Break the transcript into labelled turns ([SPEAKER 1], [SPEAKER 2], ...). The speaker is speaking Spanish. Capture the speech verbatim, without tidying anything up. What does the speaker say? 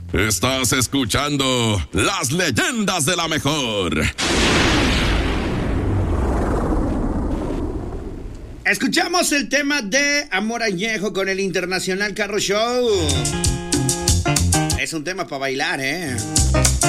[SPEAKER 1] Estás escuchando Las Leyendas de la Mejor.
[SPEAKER 2] Escuchamos el tema de Amor Añejo con el Internacional Carro Show. Es un tema para bailar, ¿eh?